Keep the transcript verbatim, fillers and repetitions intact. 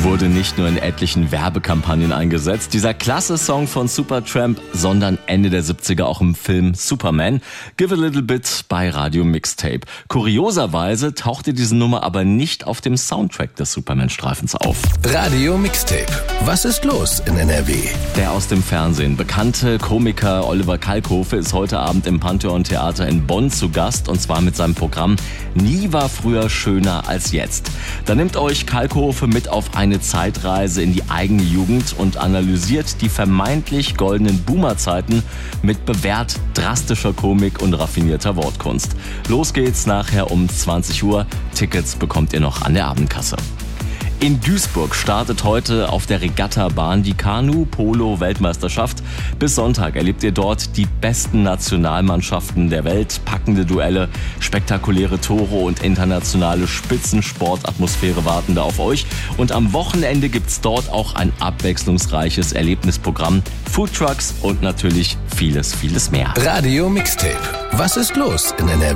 wurde nicht nur in etlichen Werbekampagnen eingesetzt, dieser klasse Song von Supertramp, sondern Ende der siebziger auch im Film Superman, Give a Little Bit bei Radio Mixtape. Kurioserweise tauchte diese Nummer aber nicht auf dem Soundtrack des Superman-Streifens auf. Radio Mixtape. Was ist los in N R W? Der aus dem Fernsehen bekannte Komiker Oliver Kalkofe ist heute Abend im Pantheon Theater in Bonn zu Gast, und zwar mit seinem Programm Nie war früher schöner als jetzt. Da nimmt euch Kalkofe mit auf eine Zeitreise in die eigene Jugend und analysiert die vermeintlich goldenen Boomer-Zeiten mit bewährt drastischer Komik und raffinierter Wortkunst. Los geht's nachher um zwanzig Uhr. Tickets bekommt ihr noch an der Abendkasse. In Duisburg startet heute auf der Regattabahn die Kanu-Polo-Weltmeisterschaft. Bis Sonntag erlebt ihr dort die besten Nationalmannschaften der Welt, packende Duelle, spektakuläre Tore und internationale Spitzensportatmosphäre warten da auf euch. Und am Wochenende gibt's dort auch ein abwechslungsreiches Erlebnisprogramm, Foodtrucks und natürlich vieles, vieles mehr. Radio Mixtape. Was ist los in N R W?